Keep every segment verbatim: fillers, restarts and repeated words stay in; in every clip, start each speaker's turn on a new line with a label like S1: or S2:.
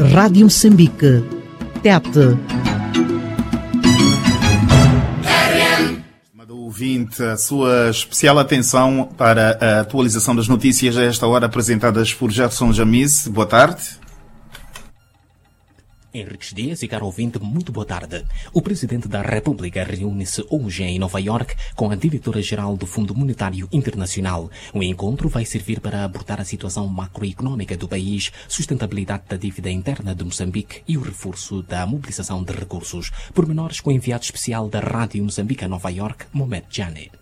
S1: Rádio Moçambique. Tete.
S2: Ouvinte, a sua especial atenção para a atualização das notícias a esta hora apresentadas por Jefferson Jamis. Boa tarde.
S3: Henriques Dias e caro ouvinte, muito boa tarde. O Presidente da República reúne-se hoje em Nova York com a Diretora-Geral do Fundo Monetário Internacional. O encontro vai servir para abordar a situação macroeconómica do país, sustentabilidade da dívida interna de Moçambique e o reforço da mobilização de recursos. Pormenores com o enviado especial da Rádio Moçambique a Nova York, Mohamed Jani.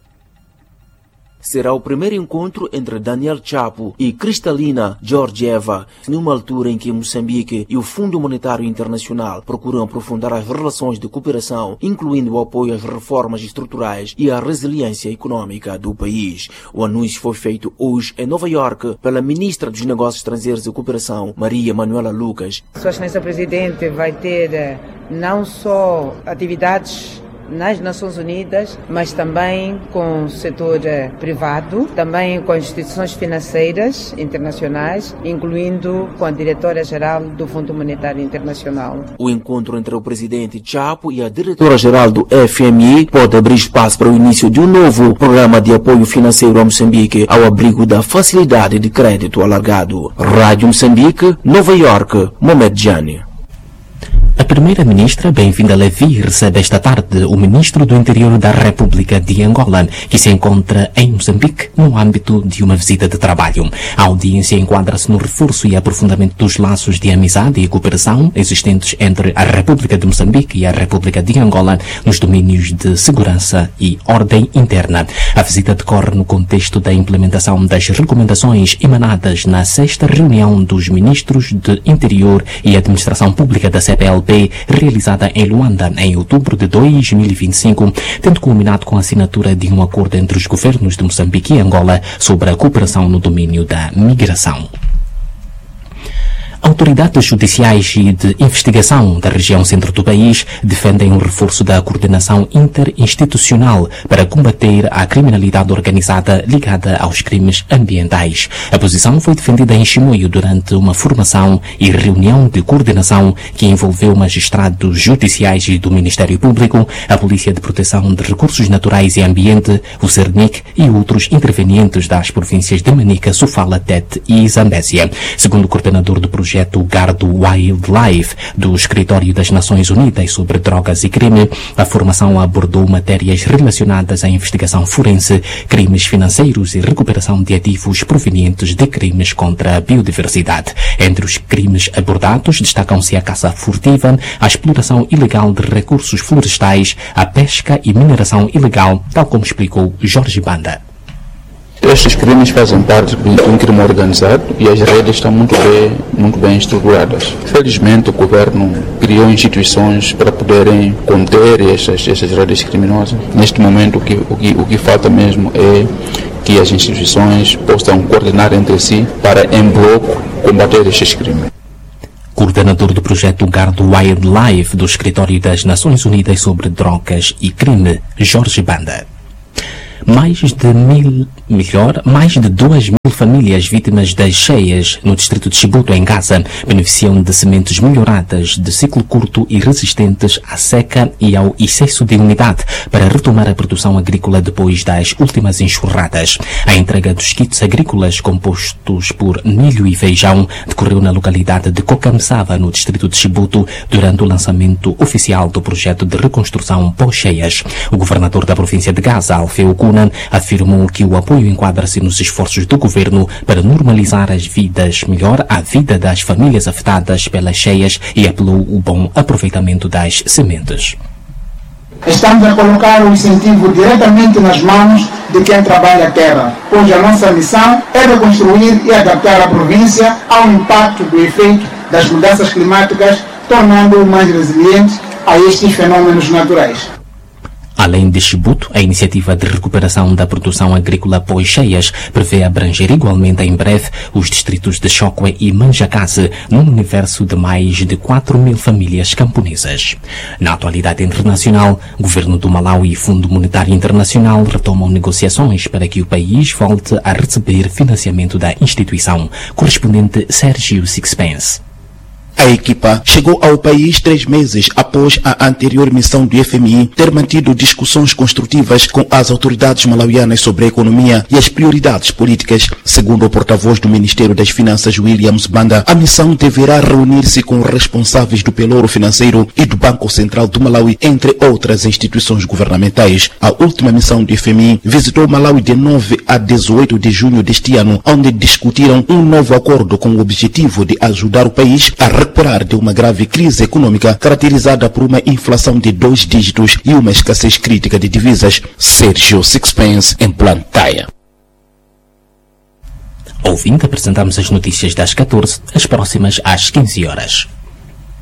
S4: Será o primeiro encontro entre Daniel Chapo e Kristalina Georgieva, numa altura em que Moçambique e o Fundo Monetário Internacional procuram aprofundar as relações de cooperação, incluindo o apoio às reformas estruturais e à resiliência econômica do país. O anúncio foi feito hoje em Nova York pela Ministra dos Negócios Estrangeiros e Cooperação, Maria Manuela Lucas.
S5: Sua Excelência Presidente vai ter não só atividades nas Nações Unidas, mas também com o setor privado, também com instituições financeiras internacionais, incluindo com a Diretora-Geral do Fundo Monetário Internacional.
S4: O encontro entre o Presidente Chapo e a Diretora-Geral do F M I pode abrir espaço para o início de um novo programa de apoio financeiro a Moçambique ao abrigo da facilidade de crédito alargado. Rádio Moçambique, Nova York, Mohamed Jani.
S3: A Primeira-Ministra, Bem-vinda Levi, recebe esta tarde o Ministro do Interior da República de Angola, que se encontra em Moçambique no âmbito de uma visita de trabalho. A audiência enquadra-se no reforço e aprofundamento dos laços de amizade e cooperação existentes entre a República de Moçambique e a República de Angola nos domínios de segurança e ordem interna. A visita decorre no contexto da implementação das recomendações emanadas na sexta reunião dos Ministros de Interior e Administração Pública da C P L P, realizada em Luanda em outubro de dois mil e vinte e cinco, tendo culminado com a assinatura de um acordo entre os governos de Moçambique e Angola sobre a cooperação no domínio da migração. Autoridades judiciais e de investigação da região centro do país defendem um reforço da coordenação interinstitucional para combater a criminalidade organizada ligada aos crimes ambientais. A posição foi defendida em Chimoio durante uma formação e reunião de coordenação que envolveu magistrados judiciais e do Ministério Público, a Polícia de Proteção de Recursos Naturais e Ambiente, o CERNIC e outros intervenientes das províncias de Manica, Sofala, Tete e Zambésia. Segundo o coordenador do projeto projeto Guard Wildlife do Escritório das Nações Unidas sobre Drogas e Crime, a formação abordou matérias relacionadas à investigação forense, crimes financeiros e recuperação de ativos provenientes de crimes contra a biodiversidade. Entre os crimes abordados destacam-se a caça furtiva, a exploração ilegal de recursos florestais, a pesca e mineração ilegal, tal como explicou Jorge Banda.
S6: Estes crimes fazem parte de um crime organizado e as redes estão muito bem, muito bem estruturadas. Felizmente, o governo criou instituições para poderem conter essas, essas redes criminosas. Neste momento, o que, o, que, o que falta mesmo é que as instituições possam coordenar entre si para, em bloco, combater estes crimes.
S3: Coordenador do projeto Guard Wildlife do Escritório das Nações Unidas sobre Drogas e Crime, Jorge Banda. Mais de mil, melhor, mais de duas mil famílias vítimas das cheias no distrito de Chibuto, em Gaza, beneficiam de sementes melhoradas de ciclo curto e resistentes à seca e ao excesso de umidade para retomar a produção agrícola depois das últimas enxurradas. A entrega dos kits agrícolas compostos por milho e feijão decorreu na localidade de Cocamsava, no distrito de Chibuto, durante o lançamento oficial do projeto de reconstrução pós-cheias. O governador da província de Gaza, Alfeu Kuna, afirmou que o apoio enquadra-se nos esforços do governo para normalizar as vidas, melhor, a vida das famílias afetadas pelas cheias, e apelou o bom aproveitamento das sementes.
S7: Estamos a colocar o incentivo diretamente nas mãos de quem trabalha a terra, pois a nossa missão é reconstruir e adaptar a província ao impacto do efeito das mudanças climáticas, tornando-o mais resiliente a estes fenômenos naturais.
S3: Além de Chibuto, a iniciativa de recuperação da produção agrícola pós-cheias prevê abranger igualmente em breve os distritos de Chokwe e Manjakaze, num universo de mais de quatro mil famílias camponesas. Na atualidade internacional, o governo do Malawi e Fundo Monetário Internacional retomam negociações para que o país volte a receber financiamento da instituição. Correspondente Sérgio Sixpence.
S8: A equipa chegou ao país três meses após a anterior missão do F M I ter mantido discussões construtivas com as autoridades malauianas sobre a economia e as prioridades políticas. Segundo o porta-voz do Ministério das Finanças, Williams Banda, a missão deverá reunir-se com responsáveis do Pelouro Financeiro e do Banco Central do Malawi, entre outras instituições governamentais. A última missão do F M I visitou Malawi de nove a dezoito de junho deste ano, onde discutiram um novo acordo com o objetivo de ajudar o país a recuperar de uma grave crise econômica caracterizada por uma inflação de dois dígitos e uma escassez crítica de divisas. Sérgio Sixpence, em Plantaia.
S3: Ouvindo, apresentamos as notícias das catorze, as próximas às quinze horas.